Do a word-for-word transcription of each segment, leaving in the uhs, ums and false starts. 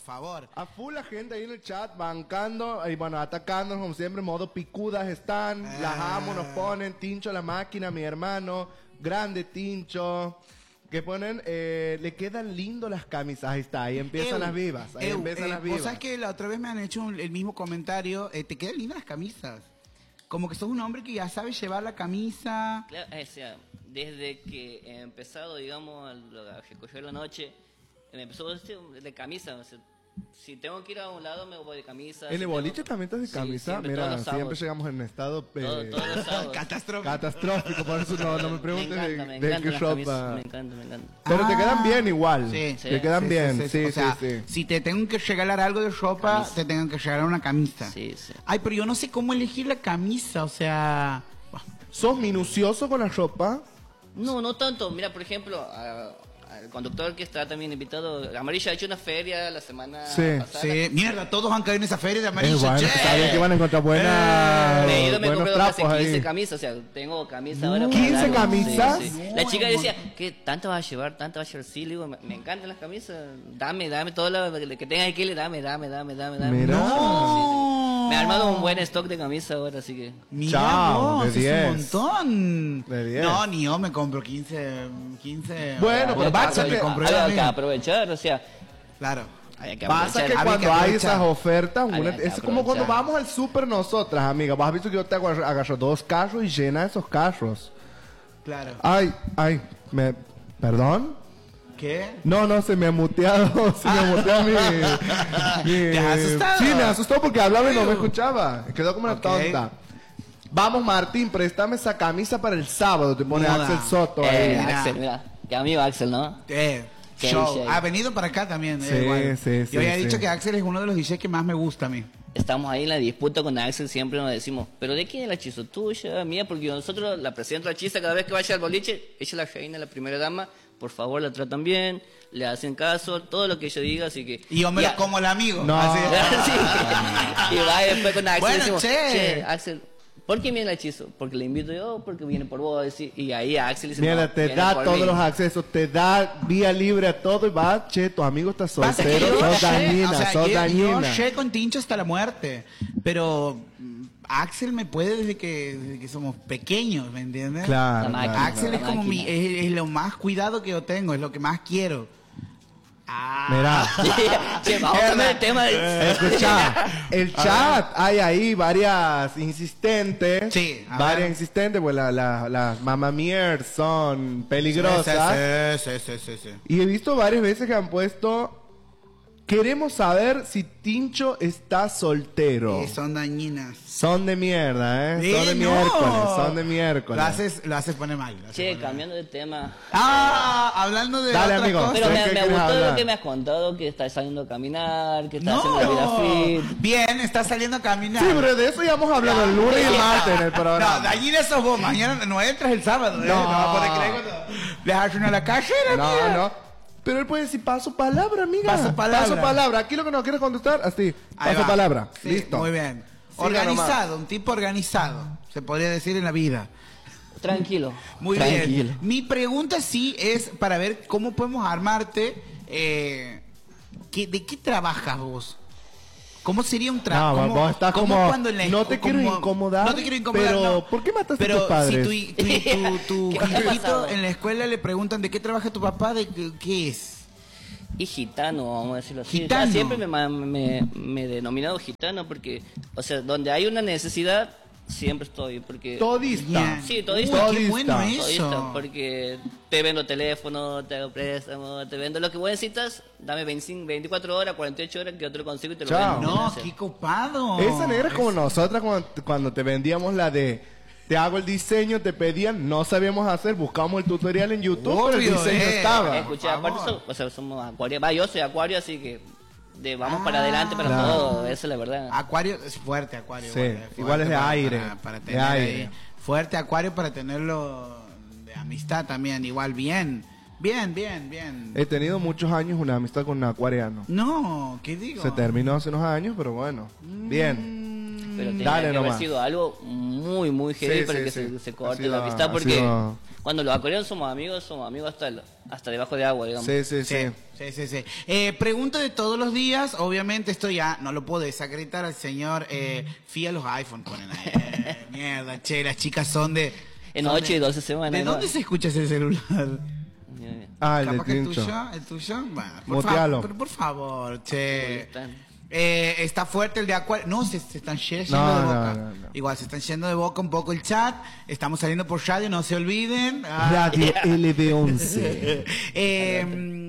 favor. A full la gente ahí en el chat bancando y bueno, atacándonos como siempre, modo picudas están, Ah. las amo, nos ponen, Tincho la máquina, mi hermano, grande Tincho, que ponen, eh, le quedan lindo las camisas, ahí está, ahí empiezan Eu, las vivas, ahí eu, empiezan eh, las Vos vivas. sabés que la otra vez me han hecho un- el mismo comentario, eh, te quedan lindas las camisas. Como que sos un hombre que ya sabe llevar la camisa. Claro, o sea, desde que he empezado, digamos, a lo- a recoger la noche, me empezó a vestir de camisa. O sea, si tengo que ir a un lado, me voy de camisa. En si el boliche tengo- también estás de Sí, camisa, siempre, mira, todos los siempre sábados. llegamos en estado eh, Todo- todos los sábados. Catastrófico. catastrófico, por eso no, no me preguntes me encanta, de, me de encanta qué las ropa. camisas, me encanta, me encanta. Pero te Ah, quedan bien igual, Sí, te quedan sí, bien, sí, sí, O sea, sí. si te tengo que regalar algo de ropa, Camisa. te tengo que regalar una camisa. Sí, sí. Ay, pero yo no sé cómo elegir la camisa, o sea... ¿Sos minucioso con la ropa? No, no tanto. Mira, por ejemplo, a- al conductor que está también invitado, Amarilla ha hecho una feria la semana Sí, pasada. Sí, mierda, todos han caído en esa feria de Es amarillo. bueno, che. sabía que van a encontrar buenas, Me he ido, me buenos compré hace trapos quince ahí. camisas, o sea, tengo camisas No. ahora. para ¿quince largo. camisas? Sí, sí. No, La chica un decía, ¿qué tanto vas a llevar? ¿Tanto vas a llevar? Sí, le digo, me, me encantan las camisas, dame, dame, todo lo que que tengas aquí, dame, dame, dame, dame, dame. Mira. Sí, sí. Me he armado un buen stock de camisas ahora, así que... Mira Chao, vos, de es diez. un montón. De diez. No, ni yo me compro quince, quince. Bueno, pero Había pasa que- que- compré había a que mí. aprovechar, o sea, Claro. había que Pasa aprovechar. que Había cuando que hay aprovechar. esas ofertas, una- Había que es como cuando aprovechar. vamos al súper nosotras, amiga. Vos has visto que yo te agarro, agarro dos carros y llena esos carros. Claro. Ay, ay, me... ¿Perdón? ¿Qué? No, no, se me ha muteado, se me ha muteado mi, mi- ¿Te has asustado? Sí, me asustó porque hablaba y no me escuchaba. Quedó como una Ok. tonta. Vamos, Martín, préstame esa camisa para el sábado. Te pone Moda. Axel Soto Eh, ahí. Mira. Axel, mira, que amigo Axel, ¿no? Eh, Qué show. D J. Ha venido para acá también. eh, Sí, igual. sí, sí, Yo había sí. dicho que Axel es uno de los D Js que más me gusta a mí. Estamos ahí en la disputa con Axel, siempre nos decimos, ¿pero de quién es la hechizo? ¿Tuya, mía? Porque nosotros la presento a la chisa cada vez que vaya al boliche, ella es la reina, la primera dama, por favor la tratan bien, le hacen caso, todo lo que ella diga, así que... Y yo me Ya. lo como el amigo. No. Así. Sí. Y va después con Axel Bueno, y decimos, che. che, Axel, ¿por qué viene el hechizo? Porque le invito yo, porque viene por vos, y, y ahí Axel dice, Mira, no, te viene da por todos mí. los accesos, te da vía libre a todo y va, che, tu amigo está Pasa que soltero, yo sos sé, dañina, o sea, sos yo- dañina. Yo sé con Tincho hasta la muerte, pero mm, Axel me puede desde que, desde que somos pequeños, ¿me entiendes? Claro, La máquina. claro, Axel claro. es como mi, máquina. es, es lo más cuidado que yo tengo, es lo que más quiero. Ah. Mira. Che, vamos a cambiar el tema. de- Escucha, el chat, hay ahí varias insistentes. Sí, a varias ver. insistentes, pues la- la- las mamamiers son peligrosas. Sí, sí, sí, sí, sí. Y he visto varias veces que han puesto. Queremos saber si Tincho está soltero. Sí, son dañinas. Son de mierda, ¿eh? Sí, son de no. miércoles, son de miércoles. Lo haces, lo haces poner mal. lo haces Che, poner mal. cambiando de tema. Ah, hablando de Dale, otra amigo. cosa. Pero ¿de me, qué me quieres gustó hablar? lo que me has contado, que estás saliendo a caminar, que estás No, haciendo la vida fit. bien, está saliendo a caminar. Sí, pero de eso ya hemos hablado el lunes y el martes en el No, programa. de allí de esos vos, mañana no entras el sábado, ¿eh? No. No vas a poder creer cuando dejas uno a la cajera, No, mira. no. Pero él puede decir paso palabra, amiga. Paso palabra. Paso palabra. Aquí lo que no quieres contestar, así. Ahí Paso va. palabra. Sí, Listo. muy bien. Siga Organizado, nomás. un tipo organizado, se podría decir en la vida. Tranquilo. Muy tranquilo. bien. Mi pregunta sí es para ver cómo podemos armarte. Eh, ¿qué- ¿De qué trabajas vos? ¿Cómo sería un trabajo? No, vos estás como, cuando en la no te como- quiero incomodar, No te quiero incomodar, pero no. ¿por qué mataste a Pero tus padres? si tu, tu, tu, tu ¿Qué te ha hijito pasado? en la escuela le preguntan de qué trabaja tu papá, de qué, qué es. Y gitano, vamos a decirlo así. Gitano. Ya siempre me, ma- me, me he denominado gitano porque, o sea, donde hay una necesidad, siempre estoy. Porque Todista. Bien. Sí, todista. Uy, qué bueno Todista. eso. Todista, porque te vendo teléfono, te hago préstamo, te vendo lo que vos necesitas, dame veinticinco, veinticuatro horas, cuarenta y ocho horas que otro consigo y te lo Chao. vendo. No, O sea, qué copado. Esa negra es como nosotras cuando, cuando te vendíamos la de te hago el diseño, te pedían, no sabíamos hacer, buscamos el tutorial en YouTube, pero el Obvio, diseño eh. estaba. Escuché, por aparte, favor. so- o sea, somos acuario. Va, yo soy acuario, así que de vamos Ah, para adelante para claro. todo, esa es la verdad. Acuario es fuerte, Acuario. Sí, igual, fuerte igual es de para- aire, Para, para de tener aire. ahí. Fuerte Acuario para tenerlo de amistad también, igual bien. Bien, bien, bien. He tenido muchos años una amistad con un acuariano. No, ¿qué digo? Se terminó hace unos años, pero bueno, bien. Pero tenía Dale que haber nomás. sido algo muy, muy heavy Sí, para sí, que sí. se, se Ha corte sido- la amistad ha porque sido Cuando los acuarianos somos amigos, somos amigos hasta, el- hasta debajo de agua, digamos. Sí, sí, sí. Sí, sí, sí. Eh, pregunta de todos los días. Obviamente esto ya no lo puedo desacreditar al señor. Eh, fía los iPhone ponen ahí. Eh, mierda, che, las chicas son de... En son ocho de- y doce semanas. ¿De ¿no? dónde se escucha ese celular? Ah, el de Capaz que el Tincho. tuyo, el tuyo. Bueno, por, Mutealo. favor, pero por favor, che. Están- Eh, está fuerte el de Acuario. No, se, se están yendo No, de no, boca. no, no. Igual, se están yendo de boca un poco el chat. Estamos saliendo por radio, no se olviden. Ah. Radio L B once. Eh,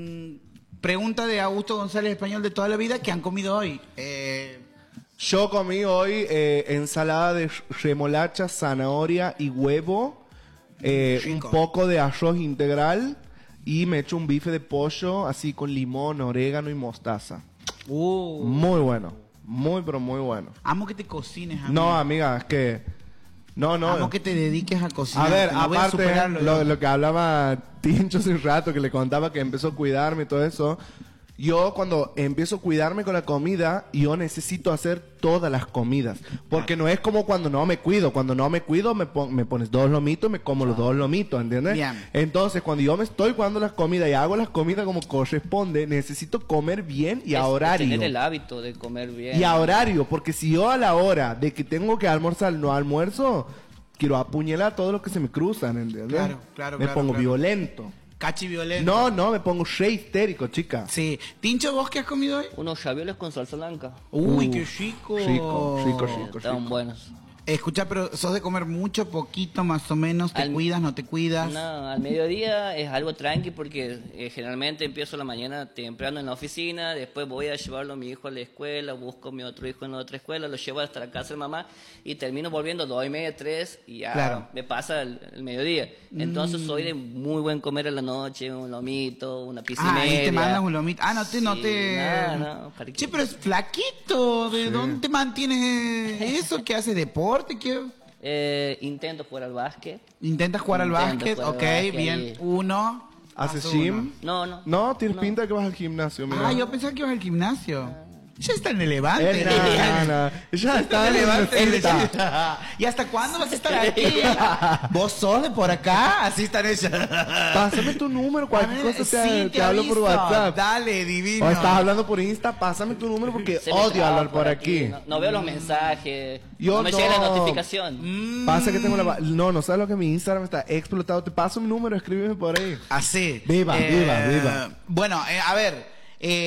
mm, pregunta de Augusto González Español de toda la vida. ¿Qué han comido hoy? Eh, Yo comí hoy eh, ensalada de remolacha, zanahoria y huevo, eh, un Rico. poco de arroz integral y me echo un bife de pollo así con limón, orégano y mostaza. uh, Muy bueno, muy pero muy bueno. amo que te cocines, amigo. No, amiga, es que... No, no. Amo que te dediques a cocinar. A ver, No voy a aparte, superarlo, lo, yo. lo que hablaba Tincho hace un rato, que le contaba que empezó a cuidarme y todo eso. Yo cuando empiezo a cuidarme con la comida, yo necesito hacer todas las comidas. Porque no es como cuando no me cuido. Cuando no me cuido, me, pon- me pones dos lomitos, me como los dos lomitos, ¿entiendes? Bien. Entonces, cuando yo me estoy cuidando las comidas y hago las comidas como corresponde, necesito comer bien y es- a es horario. tener el hábito de comer bien. Y a horario, porque si yo a la hora de que tengo que almorzar no almuerzo, quiero apuñalar a todos los que se me cruzan, ¿entiendes? Claro, claro, Me claro, pongo claro. violento. Cachi violento. No, no, me pongo re histérico, chica. Sí. Tincho, ¿vos qué has comido hoy? Unos ravioles con salsa blanca. Uy, Uh, qué rico. rico, rico, rico. Estaban buenos. Escucha, pero sos de comer mucho, poquito, más o menos. ¿Te Al- cuidas, no te cuidas? No, al mediodía es algo tranqui porque eh, generalmente empiezo la mañana temprano en la oficina, después voy a llevarlo a mi hijo a la escuela, busco a mi otro hijo en la otra escuela, lo llevo hasta la casa de mamá y termino volviendo dos y media, tres y ya Claro. me pasa el, el mediodía. Entonces soy de muy buen comer a la noche, un lomito, una pizza y Ah, ahí media. te mandas un lomito. Ah, no te... no Sí, te... no, no, ¿para qué? Che, pero es flaquito. ¿De dónde te mantienes eso? ¿Qué haces? ¿Deporte? ¿Qué? Eh, intento jugar al básquet. ¿Intentas jugar al Intento básquet? jugar al Ok, básquet bien. ahí. Uno. ¿Haces más uno. gym? No, no. No, tienes No. pinta de que vas al gimnasio, mira. Ah, yo pensaba que ibas al gimnasio. Ya está en el Levante. Eh, na, na, na. Ya está en el Levante. en el- ¿Y hasta cuándo vas a estar aquí? ¿Vos sos de por acá? Así están ellas. Pásame tu número, cualquier cosa te, Sí, te hablo por aviso. WhatsApp. Dale, divino. O estás hablando por Insta, pásame tu número porque Se me odio traba hablar por aquí. No, no veo los mensajes. Yo no me no. llega la notificación. Mm, Pasa que tengo la... ba- No, no sabes lo que mi Instagram está explotado. Te paso mi número, escríbeme por ahí. Así. Viva, viva, viva. Bueno, eh, a ver.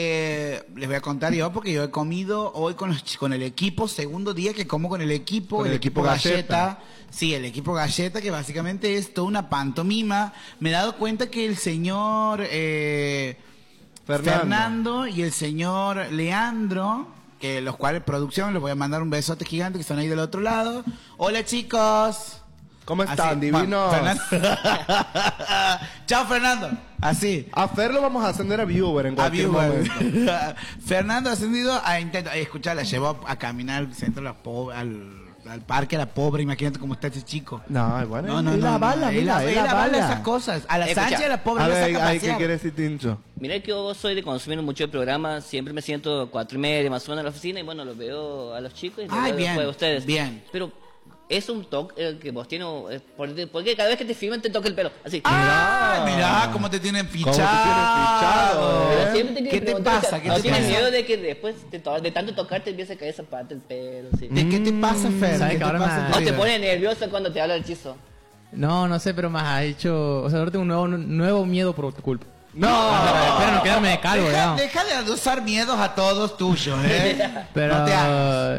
eh, les voy a contar yo porque yo he comido hoy con, los ch- con el equipo, segundo día que como con el equipo, Con el, el equipo, equipo galleta. Galleta. Sí, el equipo galleta que básicamente es toda una pantomima. Me he dado cuenta que el señor eh, Fernando. Fernando y el señor Leandro, que los cuales producción, les voy a mandar un besote gigante que están ahí del otro lado. Hola chicos. ¿Cómo están, Así, divinos? Fernando. Chao Fernando. Así. A Fer lo vamos a ascender a viewer en A cualquier viewer. momento. Fernando ascendido a intento. Eh, escucha, la llevó a caminar al centro de la po- al, al parque a la pobre. Imagínate cómo está ese chico. No, bueno, No, no, él no. la bala, no, él mira, la- él él la avala bala. esas cosas. A la Escucha. Sánchez, a la pobre, A la ver, saca a ay, ¿qué pasear. quiere decir Tincho? Mira que yo soy de consumir mucho el programa, siempre me siento cuatro y media más o menos en la oficina y bueno, los veo a los chicos y los Ay, veo bien, después a ustedes. bien. Pero es un toque el que vos tienes, eh, por- porque cada vez que te filman te toca el pelo, así. Ah, mirá cómo te tienen fichado. ¿Cómo te tienen fichado, Pero eh? siempre te ¿Qué quieren te preguntar, pasa? ¿Qué ¿no te tienes pasa? miedo de que después de, to- de tanto tocar te empiece a caer esa parte del pelo? Así? ¿De qué te pasa, Fer? ¿Sabes ¿Qué que te ahora pasa en me- tu ¿O te vida? pone nerviosa cuando te habla el hechizo? No, no sé, pero me has hecho... O sea, ahora tengo un nuevo, nuevo miedo por tu culpa. No. Espero no quedarme de calvo, Deja, ya. deja de usar miedos a todos tuyos, ¿eh? Pero No te hagas.